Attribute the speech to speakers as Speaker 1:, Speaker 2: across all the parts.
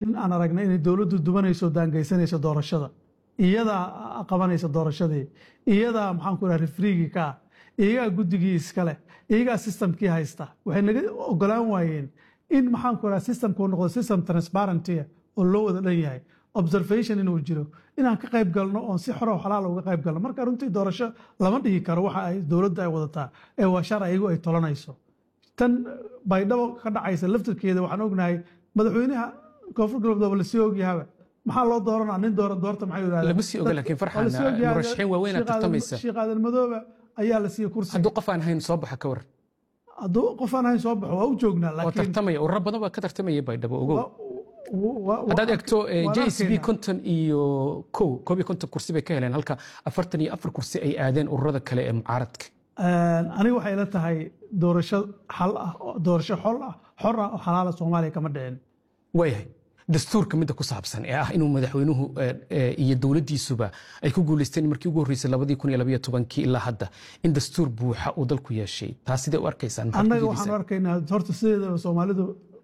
Speaker 1: in aan aragnay inay dowladdu dubanayso daangeysanayso doorashada iyada qabanayso doorashadii iyada maxaan ku rahay refereegii ka iyaga guddigii iskale iyaga systemkii haysta waxay naga ogolaan waayeen in maxaan ku rahay systemku noqdo system transparency oo loo wada dhan yahay observation inuu jiro inaan ka qayb galno oo si xor oo xalaal uga qayb galno marka runtii doorasho lama dhihi karo waxa ay dowladda ay wadataa ee waa shar ayagu ay tolanayso tan baydhabo ka dhacaysa laftirkeeda waxaan ognahay madaxweynaha koonfur galbeed la sii ogyahaba maxaa loo dooranaa nin doorta maxay yiraahdeen
Speaker 2: lama sii oga laakiin farxan murashaxiin waaweyn aad tartamaysa
Speaker 1: Sheekh Aadan Madoobe ayaa la siiyay kursi
Speaker 2: hadduu qof aan hayn soo baxa ka war
Speaker 1: hadduu qof aan hayn soo baxo waa u joognaa
Speaker 2: laakiin tartamaya oo rab badan baa ka tartamaya baydhabo ogow haddaad egto JSB konton iyo koob iyo konton kursi bay ka heleen halka 44 kursi ay aadeen ururada kale ee mucaaradka
Speaker 1: aniga waxay la tahay doorasho xal ah doorasho xor ah oo xalaal Soomaaliya kama dhicin
Speaker 2: waayahay dastuurka midda ku saabsan ee ah inuu madaxweynuhu iyo dowladdiisuba ay ku guuleysteen markii ugu horreysay 2012 ilaa hadda in dastuur buuxa uu dalku yeeshay taas sidee u arkaysaan
Speaker 1: annaga waxaan arkaynaa horta sideedaba Soomaalidu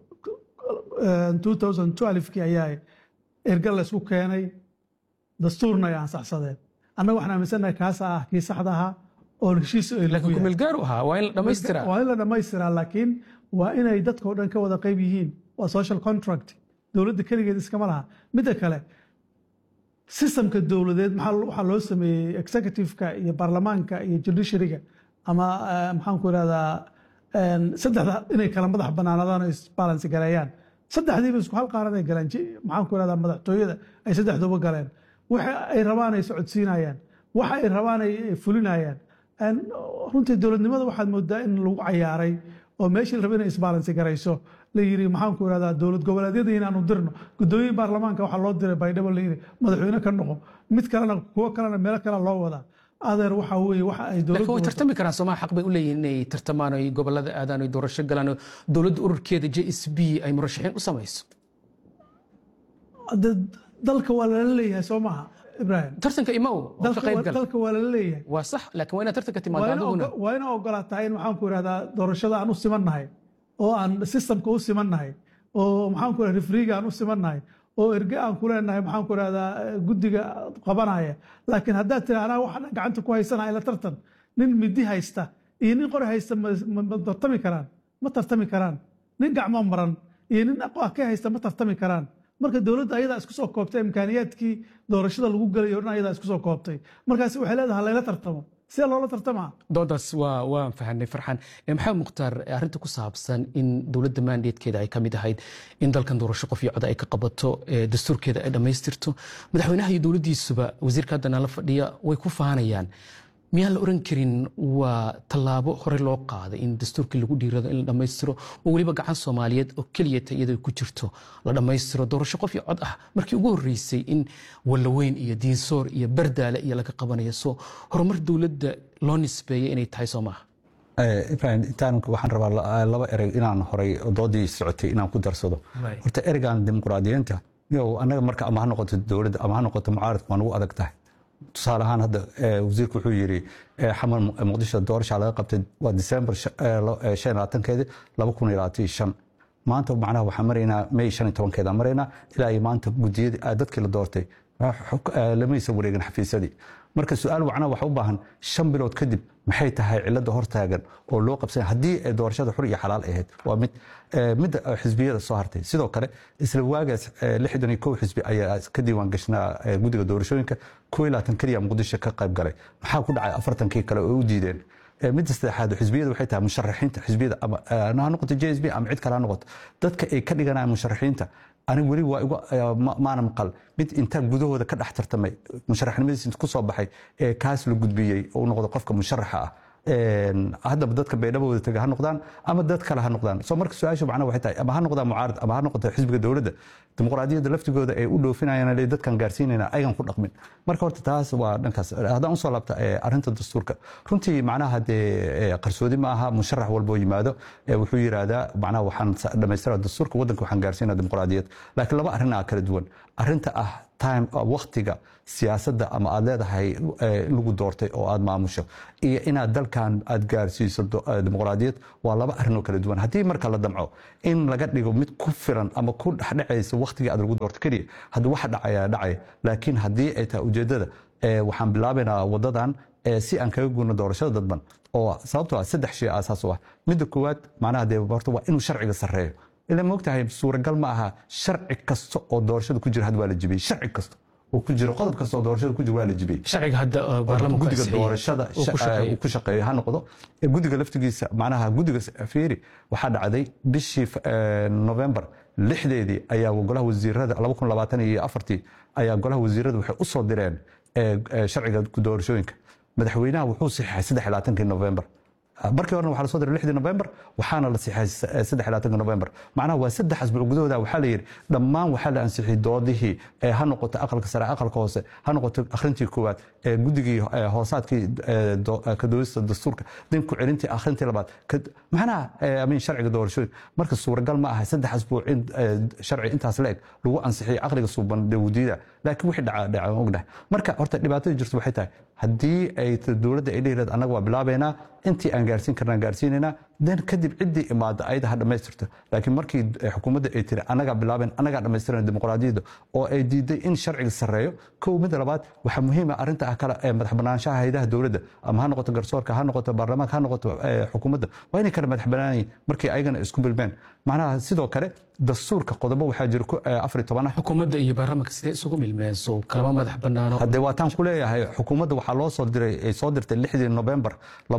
Speaker 1: 2012 ayaa ergal la isku keenay dastuurna ay ansaxsadeen annaga waxaan aaminsanahay kaas ah kii saxda ahaa oo heshiis ay
Speaker 2: laakiin ku meel gaar u ahaa waa in la
Speaker 1: dhammaystiraa laakiin waa inay dadka oo dhan ka wada qayb yihiin waa social contract dowladda kaligeed iskama laha midda kale systemka dowladeed waxaa loo sameeyey executive-ka iyo baarlamaanka iyo judiciary-ga ama maxaan ku ihahdaa saddexda inay kala madax banaanadaan oo isbalance gareeyaan saddexdiiba isku hal qaaraday galeen maxaan ku ihahdaa madaxtooyada ay saddexduba galeen waxa ay rabaan ay socodsiinayaan waxa ay rabaan ay fulinayaan runtii dowladnimada waxaad moodaa in lagu cayaaray oo meeshii la rabay inay isbalance garayso la yiri maxaan ku ihahdaa dowlad goboleedyada inaanu dirno gudoomiye baarlamaanka waxaa loo diray baydhabo la yiri madaxweyne ka noqo mid kalena kuwo kalena meelo kale loo wadaa adeer waxa weeye waxa ay dowladdu
Speaker 2: way tartami karaan Soomaaliya xaq bay u leeyihiin inay tartamaan oo gobolada aadaan oo doorasho galaan oo dowladda ururkeeda JSB ay murashaxiin u samayso
Speaker 1: dalka waa la leeyahay Soomaha Ibrahim
Speaker 2: tartanka imaw
Speaker 1: dalka waa la leeyahay
Speaker 2: waa sax laakiin waa in tartanka timaadana
Speaker 1: waa in ogolaataa in waxaan ku ihahdaa doorashada aan u simannahay oo aan systemka u simannahay oo maxaan ku ihahdaa refereega aan u simannahay oo erge aan ku leenahay maxaan ku ihahdaa guddiga qabanaya laakiin haddaad tiraahdaa waxaan gacanta ku haysanahay la tartan nin midi haysta iyo nin qori haysta ma tartami karaan nin gacmo maran iyo nin ka haysta ma tartami karaan marka dowladda ayadaa isku soo koobtay imkaaniyaadkii doorashada lagu galayo dhan ayadaa isku soo koobtay markaas waxay leedahay layla tartamo sidee loola tartamaa
Speaker 2: doodaas waan fahanay farxan maxamed mukhtaar arrinta ku saabsan in dowladda mandatekeeda ay ka mid ahayd in dalkan doorasho qof iyo cod ay ka qabato dastuurkeeda ay dhammaystirto madaxweynaha iyo dowladdiisuba wasiirka haddana la fadhiya way ku faanayaan miyaan la oran karin waa tallaabo hore loo qaaday in dastuurkii lagu dhiirado in la dhammaystiro oo weliba gacan Soomaaliyeed oo kaliya iyadoo ku jirto la dhammaystiro doorasho qof iyo cod ah markii ugu horreysay in walaweyn iyo diinsoor iyo bardaale iyo laga qabanayo soo horumar dowladda loo nisbeeyay inay tahay Soomaha
Speaker 3: Ibrahim intaan waxaan rabaa laba erey inaan horay doodii socotay inaan ku darsado horta ereygan dimuqraadiyiinta iyo anaga marka ama ha noqoto dowladda ama ha noqoto mucaaradka waan ugu adag tahay tusaale ahaan hadda wasiirku wuxuu yiri xamal muqdisho doorasho laga qabtay waa December 25keeda 2025 maanta macnaha waxaan maraynaa May 15keeda maraynaa ilaa ay maanta gudiyada dadkii la doortay lamaysa wareegan xafiisadii marka su'aal wacna waxa u baahan 5 bilood kadib maxay tahay cilada hortaagan oo loo qabsan hadii doorashada xur iyo xalaal ahayd waa mid xisbiyada soo hartay sidoo kale isla waagaas 61 xisbi ayaa ka diiwaan gashnaa gudiga doorashooyinka 22 kaliya muqdisho ka qayb galay maxaa ku dhacay 40 kale oo u diideen mid saddexaad xisbiyada waxay tahay musharaxiinta xisbiyada ama ha noqoto JSB ama cid kale ha noqoto dadka ay ka dhiganayaan musharaxiinta aniga wali waa igu maana maqal mid inta gudahooda ka dhex tartamay musharaxnimadiisa ku soo baxay ee kaas la gudbiyay oo noqdo qofka musharaxa ah hadda dadka beedhabooda taga ha noqdaan ama dad kale ha noqdaan soo marka su'aashu macnaheedu waxay tahay ama ha noqdaan mucaarad ama ha noqoto xisbiga dowladda dimuqraadiyadda laftigooda ay u dhoofinayaan ay dadkan gaarsiinayna aygan ku dhaqmin marka horta taas waa dhankaas haddaan u soo laabta arrinta dastuurka runtii macnaha qarsoodi ma aha musharax walba oo yimaado wuxuu yiraahdaa macnaha waxaan dhammaystiraa dastuurka waddanka waxaan gaarsiinaa dimuqraadiyad laakiin laba arrin kala duwan arrinta ah time waqtiga siyaasadda ama aad leedahay lagu doortay oo aad maamusho iyo inaad dalkan aad gaarsiiso dimuqraadiyad waa laba arrin oo kala duwan. haddii marka la damco in laga dhigo mid ku filan ama ku dhexdhacaysa waqtiga aad lagu doorto keliya hadda waxa dhacaya laakiin haddii ay tahay ujeeddada waxaan bilaabaynaa wadadan si aan kaga guurno doorashada dadban oo sababtoo ah 3 shay asaas u ah. midda koowaad macnaha dee horta waa inuu sharciga sarreeyo. ila moogtahay suuragal ma aha sharci kasta oo doorashada ku jira had waa la jibiyey. sharci kasta oo ku jira qodob kasta oo doorashada ku jira waa la jibiyey.
Speaker 2: sharciga hadda baarlamaanka
Speaker 3: guddiga doorashada uu ku shaqeeyo ha noqdo guddiga laftigiisa macnaha guddiga fiiri waxaa dhacday bishii November 6deedii ayaa golaha wasiirada 2024 ayaa golaha wasiirada waxay u soo direen sharciga doorashooyinka. madaxweynaha wuxuu saxiixay 23 November. markii horena waxaa la soo diray 6 November waxaana la saxiixay 23 November. macnaha waa 3 asbuuc gudahooda waxaa la yiri dhammaan waxaa la ansixiyay doodihii ha noqoto aqalka sare aqalka hoose ha noqoto akhrintii koowaad guddigii hoosaadkii ka doodista dastuurka din ku celintii akhrintii labaad macnaha amin sharciga doorashooyin marka suuragal ma aha 3 asbuuc in sharci intaas la eg lagu ansixiyay aqliga suuban dawladda laakiin wixii dhaca ognahay. marka horta dhibaatada jirto waxay tahay haddii ay dawladda ay leedahay anaga waa bilaabeena intii aan gaarsiin karnaa gaarsiinayna dan kadib cidii imaada ayda ha dhamaystirto. laakiin markii xukuumadda ay tiri anaga bilaabeen anaga dhamaystirana dimuqraadiyadda oo ay diiday in sharciga sareeyo kow mid labaad waxa muhiim ah arinta kale ee madax banaanshaha hay'adaha dawladda ama ha noqoto garsoorka ha noqoto baarlamaanka ha noqoto xukuumadda waa inay kala madax banaanyihiin markii ayagana isku bilbeen. macnaha sidoo kale dastuurka qodobo waxaa jira 14
Speaker 2: xukuumadda iyo baarlamaanka sidee isugu milmeenso kala madax banaano.
Speaker 3: hadda waa tan ku leeyahay xukuumadda waxaa loo soo diray ay soo dirtay 6 November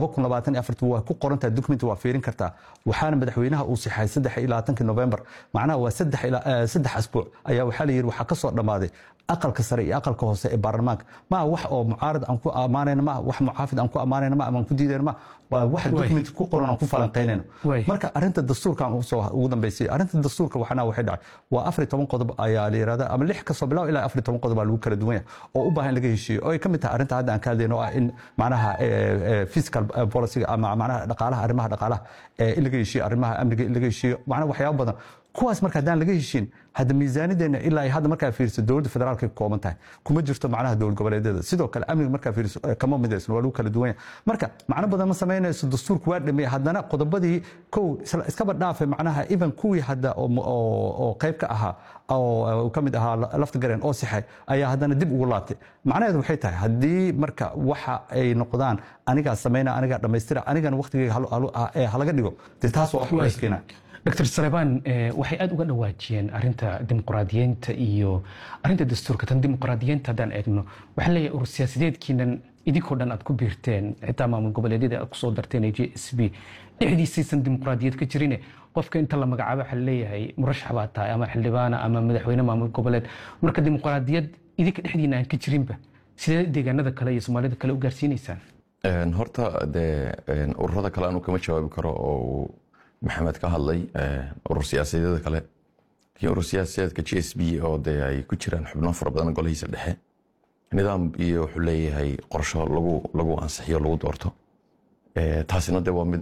Speaker 3: 2024 waa ku qorantaa document waa fiirin kartaa waxaana madaxweynaha uu saxay 23 November. macnaha waa 3 asbuuc ayaa waxaa la yiri waxa ka soo dhamaaday aqalka sare iyo aqalka hoose ee baarlamaanka. ma wax oo mucaarad aan ku amaanayna ma wax muxaafid aan ku amaanayna ma ama ku diidayna ma waa wax document ku qoran aan ku falanqeynayno. marka arinta dastuurka ugu dambeysay arinta dastuurka waxana waxay dhacay waa 14 qodob ayaa la yiraahdaa ama 6 ka soo bilow ilaa 14 qodob lagu kala duwan yahay oo u baahan laga heshiiyo oo ay kamid tahay arinta hadda aan ka hadlayno in macnaha fiscal policy ama macnaha dhaqaalaha arrimaha dhaqaalaha in laga heshiiyo arrimaha amniga in laga heshiiyo macnaha waxyaabo badan kuwaas marka hadaan laga heshiin hadda miisaanideena ilaa ay hadda markaa fiirso dawladda federaalka ka kooban tahay kuma jirto macnaha dawlad goboleedyada. sidoo kale amniga markaa fiirso kama midaysan waa lagu kala duwan yahay. marka macno badan ma sameynayso dastuurku waa dhamay haddana qodobadii kow iskaba dhaafay macnaha even kuwii hadda oo qayb ka ahaa oo kamid ahaa lafta gareen oo saxay ayaa haddana dib ugu laabtay. macnaheedu waxay tahay haddii marka waxa ay noqdaan aniga sameeyna aniga dhameystira anigana waqtigeega halaga dhigo taas waa wax iskeenay.
Speaker 2: Dr. Saleebaan waxay aad uga dhawaajiyeen arinta dimuqraadiyeynta iyo arinta dastuurka tan dimuqraadiyeynta haddaan eegno waxaa leeyahay urur siyaasadeedkiinan idinkoo dhan aad ku biirteen xitaa maamul goboleedyada aad kusoo darteen ee JSB dhexdiisaysan dimuqraadiyad ka jirine qofka inta la magacaabo waxaa leeyahay murashax baa tahay ama xildhibaana ama madaxweyne maamul goboleed marka dimuqraadiyad idinka dhexdiina aan ka jirinba sidee deegaanada kale iyo soomaalida kale u gaarsiinaysaan?
Speaker 4: horta dee ururada kale aanu kama jawaabi karo oo maxamed ka hadlay urur siyaasadeeda kale iyo urur siyaasadeedka JSB oo dee ay ku jiraan xubno fara badan golahiisa dhexe nidaam iyo wuxuu leeyahay qorsho lagu ansixiyo lagu doorto taasina dee waa mid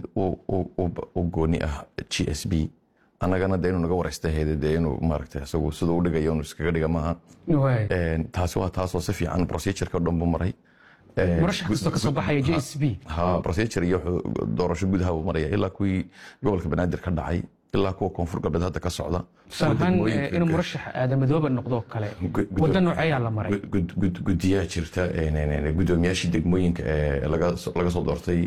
Speaker 4: u gooni ah JSB annagana dee inuu naga waraysta heede dee inuu maaragtay isagu siduu u dhigayo inuu iskaga dhiga maaha. taasi waa taasoo si fiican procedureka dhan buu maray
Speaker 2: murashax kastoo ka soo baxaya JSB
Speaker 4: procedure iyo doorasho gudaha uu maraya ilaa kuwii gobolka banaadir ka dhacay ilaa kuwa koonfur galbeed hadda ka socda.
Speaker 2: tusaalahaan inuu murashax aadamadooba noqdo kale wadda nooceeyaa la maray
Speaker 4: guddiyaa jirta guddoomiyaashii degmooyinka laga soo doortay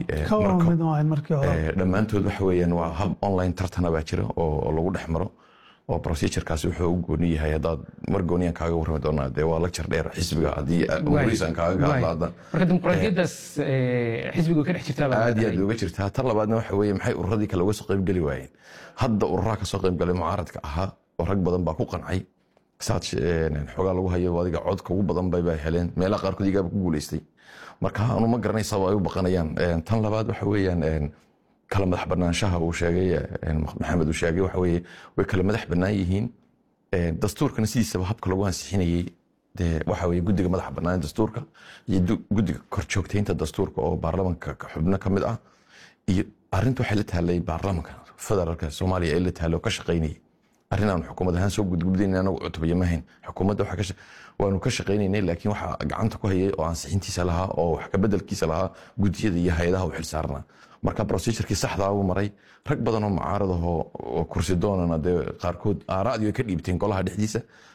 Speaker 4: dhammaantood waxa weeyaan waa hab online tartana baa jira oo lagu dhex maro oo procedurekaasi wuxuu u gooni yahay haddaad mar gooniyaan kaaga warrami doonaa dee waa lecture dheer xisbiga haddii umuriisaan kaaga hadlaada.
Speaker 2: marka dimuqraadiyaddaas xisbiga ka dhex jirtaa
Speaker 4: aad iyo aad uga jirtaa. tan labaadna waxa weeye maxay ururadii kale uga soo qayb geli waayeen? hadda ururaha ka soo qayb galay mucaaradka ahaa oo rag badan baa ku qancay saad xogaa lagu hayo adiga codka ugu badan bay heleen meelaha qaarkood igaaba ku guulaystay. marka anu ma garanaysaa ay u baqanayaan. tan labaad waxa weeyaan kala madax banaanshaha uu sheegay maxamed uu sheegay waxa weeye way kala madax bannaan yihiin. dastuurkana sidiisaba habka lagu ansixinayay dee waxa weeye guddiga madaxa bannaan dastuurka iyo guddiga korjoogtaynta dastuurka oo baarlamaanka xubno ka mid ah iyo arrinta waxay la taallay baarlamaanka federaalka Soomaaliya ee la taalo ka shaqaynayay arrin aan xukuumad ahaan soo gudgudbayn anagu cutubaya ma hayn xukuumadda waanu ka shaqaynaynay laakiin waxaa gacanta ku hayay oo ansixintiisa lahaa oo wax ka bedelkiisa lahaa gudiyada iyo hay-adaha u xilsaarnaa marka procedurkii saxdaa uu maray rag badan oo mucaarad ahoo kursi doonana dee qaarkood aaraadii way ka dhiibteen golaha dhexdiisa